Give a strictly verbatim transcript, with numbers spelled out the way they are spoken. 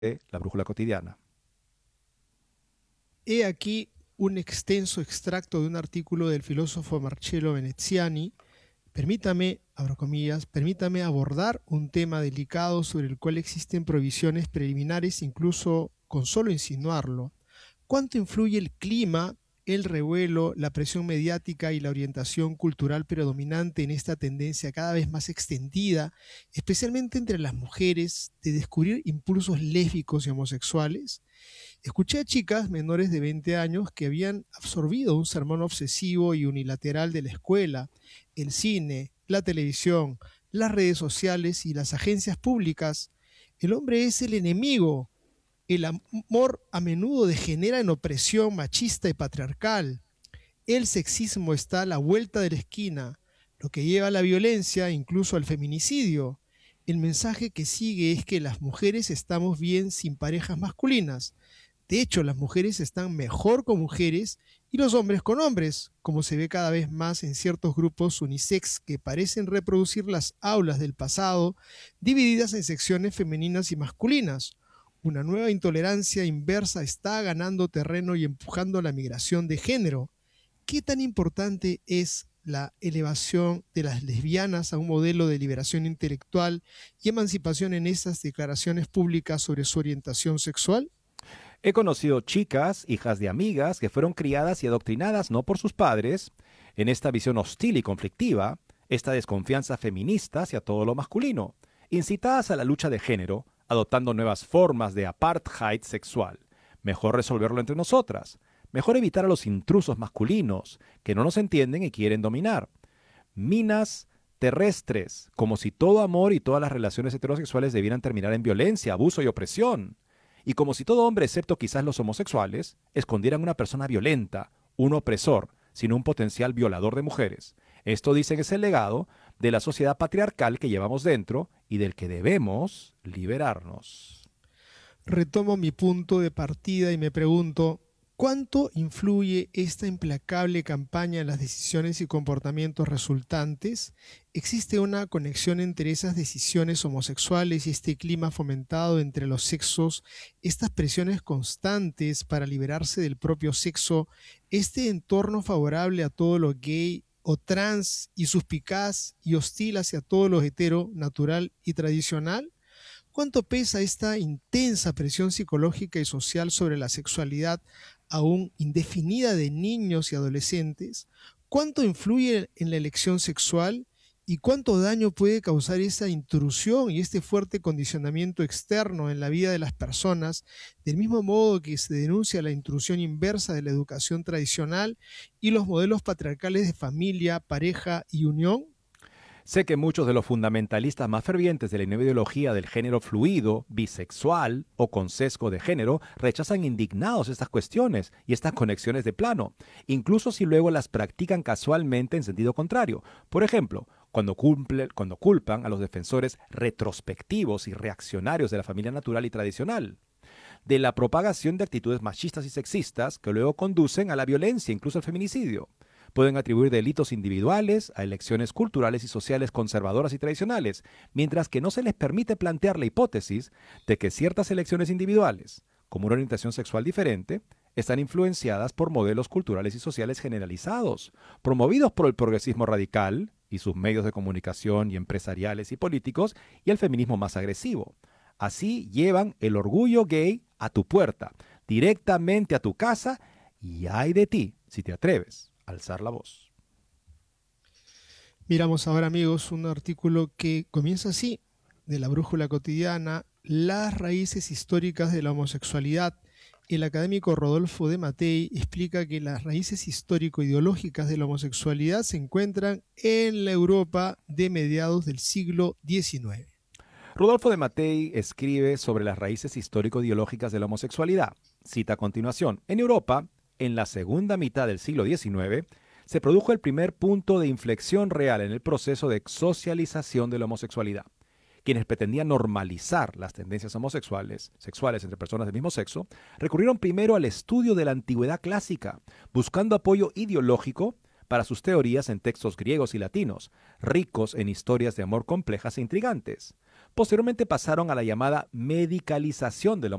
de La Brújula Cotidiana. He aquí un extenso extracto de un artículo del filósofo Marcello Veneziani. Permítame, abro comillas, permítame abordar un tema delicado sobre el cual existen provisiones preliminares, incluso con solo insinuarlo. ¿Cuánto influye el clima, el revuelo, la presión mediática y la orientación cultural predominante en esta tendencia cada vez más extendida, especialmente entre las mujeres, de descubrir impulsos lésbicos y homosexuales? Escuché a chicas menores de veinte años que habían absorbido un sermón obsesivo y unilateral de la escuela, el cine, la televisión, las redes sociales y las agencias públicas. El hombre es el enemigo. El amor a menudo degenera en opresión machista y patriarcal. El sexismo está a la vuelta de la esquina, lo que lleva a la violencia, incluso al feminicidio. El mensaje que sigue es que las mujeres estamos bien sin parejas masculinas. De hecho, las mujeres están mejor con mujeres y los hombres con hombres, como se ve cada vez más en ciertos grupos unisex que parecen reproducir las aulas del pasado, divididas en secciones femeninas y masculinas. Una nueva intolerancia inversa está ganando terreno y empujando la migración de género. ¿Qué tan importante es la elevación de las lesbianas a un modelo de liberación intelectual y emancipación en estas declaraciones públicas sobre su orientación sexual? He conocido chicas, hijas de amigas, que fueron criadas y adoctrinadas no por sus padres, en esta visión hostil y conflictiva, esta desconfianza feminista hacia todo lo masculino, incitadas a la lucha de género, adoptando nuevas formas de apartheid sexual. Mejor resolverlo entre nosotras, mejor evitar a los intrusos masculinos, que no nos entienden y quieren dominar. Minas terrestres, como si todo amor y todas las relaciones heterosexuales debieran terminar en violencia, abuso y opresión. Y como si todo hombre, excepto quizás los homosexuales, escondieran una persona violenta, un opresor, sino un potencial violador de mujeres. Esto dicen es el legado de la sociedad patriarcal que llevamos dentro y del que debemos liberarnos. Retomo mi punto de partida y me pregunto, ¿cuánto influye esta implacable campaña en las decisiones y comportamientos resultantes? ¿Existe una conexión entre esas decisiones homosexuales y este clima fomentado entre los sexos, estas presiones constantes para liberarse del propio sexo, este entorno favorable a todo lo gay o trans y suspicaz y hostil hacia todo lo hetero, natural y tradicional? ¿Cuánto pesa esta intensa presión psicológica y social sobre la sexualidad aún indefinida de niños y adolescentes? ¿Cuánto influye en la elección sexual? ¿Y cuánto daño puede causar esa intrusión y este fuerte condicionamiento externo en la vida de las personas, del mismo modo que se denuncia la intrusión inversa de la educación tradicional y los modelos patriarcales de familia, pareja y unión? Sé que muchos de los fundamentalistas más fervientes de la nueva ideología del género fluido, bisexual o con sesgo de género rechazan indignados estas cuestiones y estas conexiones de plano, incluso si luego las practican casualmente en sentido contrario. Por ejemplo, cuando, cumple, cuando culpan a los defensores retrospectivos y reaccionarios de la familia natural y tradicional, de la propagación de actitudes machistas y sexistas que luego conducen a la violencia, incluso al feminicidio. Pueden atribuir delitos individuales a elecciones culturales y sociales conservadoras y tradicionales, mientras que no se les permite plantear la hipótesis de que ciertas elecciones individuales, como una orientación sexual diferente, están influenciadas por modelos culturales y sociales generalizados, promovidos por el progresismo radical y sus medios de comunicación y empresariales y políticos, y el feminismo más agresivo. Así llevan el orgullo gay a tu puerta, directamente a tu casa, y ay de ti si te atreves a alzar la voz. Miramos ahora, amigos, un artículo que comienza así, de La Brújula Cotidiana: las raíces históricas de la homosexualidad. El académico Rodolfo de Mattei explica que las raíces histórico-ideológicas de la homosexualidad se encuentran en la Europa de mediados del siglo diecinueve. Rodolfo de Mattei escribe sobre las raíces histórico-ideológicas de la homosexualidad. Cita a continuación: en Europa, en la segunda mitad del siglo diecinueve, se produjo el primer punto de inflexión real en el proceso de socialización de la homosexualidad. Quienes pretendían normalizar las tendencias homosexuales, sexuales entre personas del mismo sexo, recurrieron primero al estudio de la antigüedad clásica, buscando apoyo ideológico para sus teorías en textos griegos y latinos, ricos en historias de amor complejas e intrigantes. Posteriormente pasaron a la llamada medicalización de la